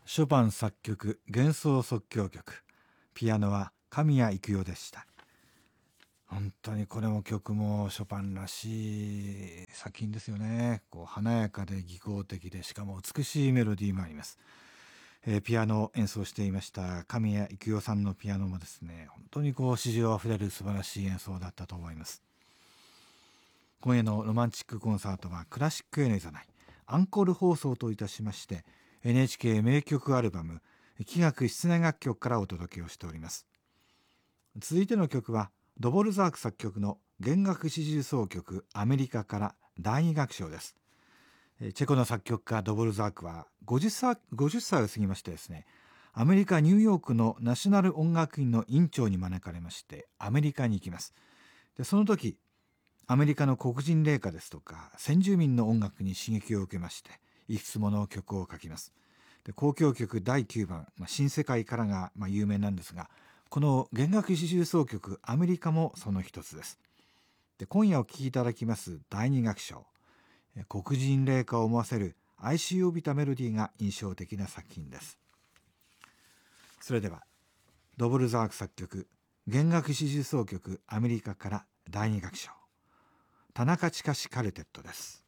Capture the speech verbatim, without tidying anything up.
ショパン作曲幻想即興曲、ピアノは神谷育代でした。本当にこれも曲もショパンらしい作品ですよね。こう華やかで技巧的で、しかも美しいメロディーもあります。えーピアノを演奏していました神谷育代さんのピアノもですね、本当にこう詩情あふれる素晴らしい演奏だったと思います。今夜のロマンチックコンサートはクラシックへのいざないアンコール放送といたしまして、 エヌエイチケー 名曲アルバム器楽室内楽曲からお届けをしております。続いての曲はドボルザーク作曲の弦楽四重奏曲アメリカから第二楽章です。チェコの作曲家ドボルザークはごじゅっさい、ごじゅっさいを過ぎましてですね、アメリカ・ニューヨークのナショナル音楽院の院長に招かれましてアメリカに行きます。でその時アメリカの黒人霊歌ですとか先住民の音楽に刺激を受けまして、いくつもの曲を書きます。で交響曲だいきゅうばん、まあ、新世界からがまあ有名なんですが、この弦楽四重奏曲アメリカもその一つです。で今夜お聴きいただきますだいに楽章、黒人霊歌を思わせる哀愁を帯びたメロディーが印象的な作品です。それではドボルザーク作曲弦楽四重奏曲アメリカからだいに楽章、田中親カルテットです。